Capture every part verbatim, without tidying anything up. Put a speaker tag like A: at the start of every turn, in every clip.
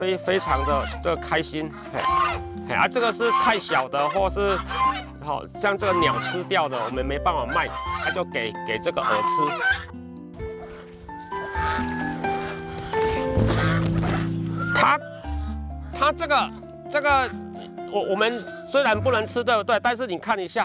A: 非非常的这个开心，嘿，嘿啊，这个是太小的，或是好、哦、像这个鸟吃掉的，我们没办法卖，那、啊、就给给这个鹅吃。它它这个这个我我们虽然不能吃，对不对？但是你看一下。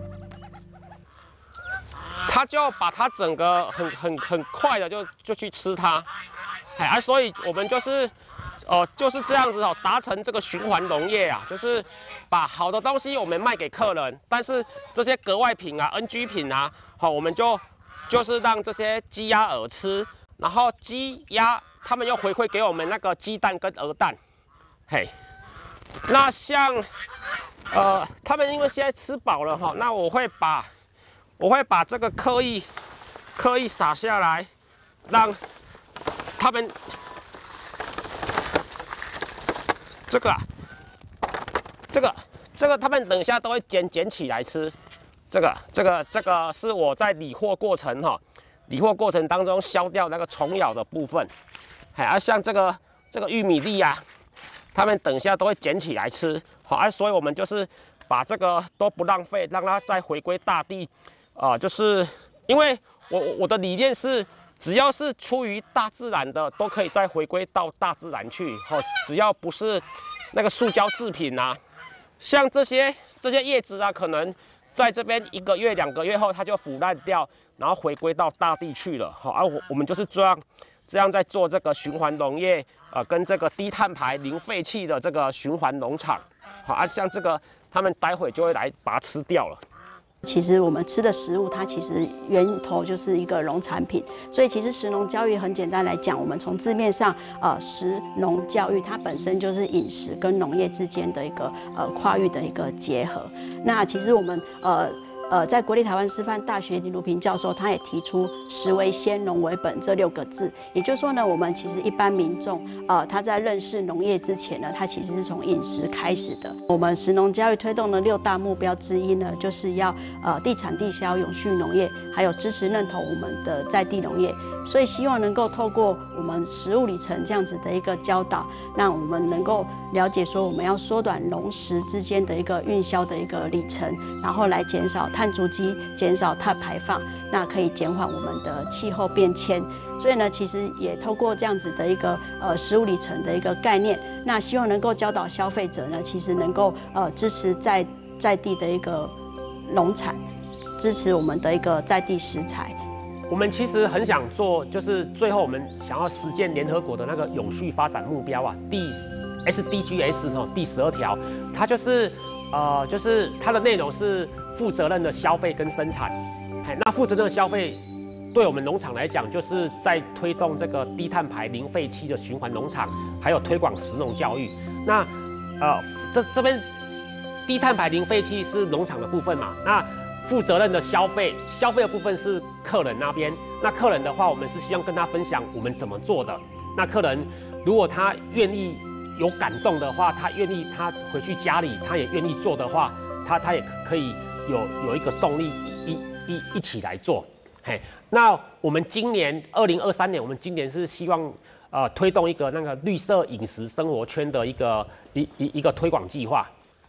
A: 他就把它整个很很很快的就就去吃它，哎啊，所以我们就是哦、呃、就是这样子哦，达成这个循环农业啊，就是把好的东西我们卖给客人，但是这些格外品啊、N G 品啊，好、哦，我们就就是让这些鸡鸭鹅吃，然后鸡鸭他们又回馈给我们那个鸡蛋跟鹅蛋，嘿，那像呃他们因为现在吃饱了哈、哦，那我会把。 我会把这个刻意刻意撒下来，让他们这个、啊、这个这个他们等一下都会捡捡起来吃。这个这个这个是我在理货过程哈，理货过程当中削掉那个虫咬的部分。哎，啊像这个这个玉米粒啊，他们等一下都会捡起来吃。好，啊，所以我们就是把这个都不浪费，让它再回归大地。 啊、呃，就是因为我我的理念是，只要是出于大自然的，都可以再回归到大自然去。哈、哦，只要不是那个塑胶制品啊，像这些这些叶子啊，可能在这边一个月、两个月后，它就腐烂掉，然后回归到大地去了。好、哦，啊，我我们就是这样这样在做这个循环农业，呃，跟这个低碳排、零废弃的这个循环农场。好、哦，啊，像这个他们待会就会来把它吃掉了。
B: 其实我们吃的食物，它其实源头就是一个农产品，所以其实食农教育很简单来讲，我们从字面上，呃，食农教育它本身就是饮食跟农业之间的一个呃跨域的一个结合。那其实我们呃。呃，在国立台湾师范大学林如平教授，他也提出“食为先，农为本”这六个字。也就是说呢，我们其实一般民众，呃，他在认识农业之前呢，他其实是从饮食开始的。我们食农教育推动的六大目标之一呢，就是要呃地产地销、永续农业，还有支持认同我们的在地农业。所以希望能够透过我们食物里程这样子的一个教导，让我们能够了解说，我们要缩短农食之间的一个运销的一个里程，然后来减少碳足迹，减少碳排放，那可以减缓我们的气候变迁。所以呢，其实也透过这样子的一个呃食物里程的一个概念，那希望能够教导消费者呢，其实能够呃支持在在地的一个农产，支持我们的一个在地食材。
A: 我们其实很想做，就是最后我们想要实践联合国的那个永续发展目标啊，第 S D G S 哦第十二条，它就是呃就是它的内容是负责任的消费跟生产。哎，那负责任的消费对我们农场来讲，就是在推动这个低碳排、零废弃的循环农场，还有推广食农教育。那呃这这边低碳排、零废弃是农场的部分嘛？那负责任的消费，消费的部分是客人那边。那客人的话，我们是希望跟他分享我们怎么做的。那客人如果他愿意有感动的话，他愿意他回去家里，他也愿意做的话，他他也可以有有一个动力一一一一起来做。嘿，那我们今年二零二三年，我们今年是希望呃推动一个那个绿色饮食生活圈的一个一一一个推广计划。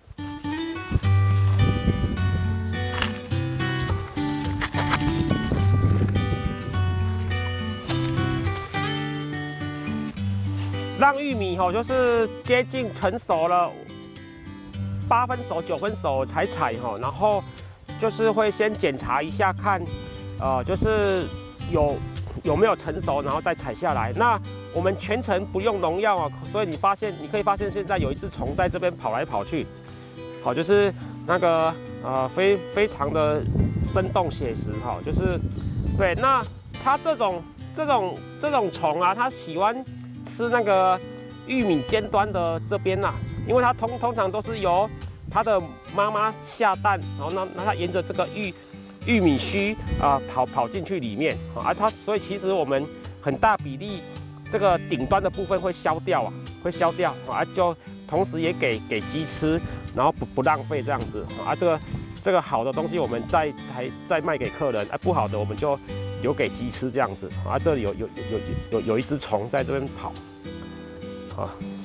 A: 让玉米吼就是接近成熟了，八分熟、九分熟才采吼，然后就是会先检查一下看，呃，就是有有没有成熟，然后再采下来。那我们全程不用农药啊，所以你发现你可以发现现在有一只虫在这边跑来跑去，好，就是那个呃非非常的生动写实哈，就是对。那它这种这种这种虫啊，它喜欢吃那个玉米尖端的这边呐、啊，因为它通通常都是由它的妈妈下蛋，然后呢，那它沿着这个玉玉米须啊、呃、跑跑进去里面啊，它所以其实我们很大比例这个顶端的部分会消掉啊，会消掉啊，就同时也给给鸡吃，然后不不浪费这样子啊，这个这个好的东西我们再才再卖给客人，啊不好的我们就留给鸡吃这样子啊，这里有有有有有有一只虫在这边跑，啊。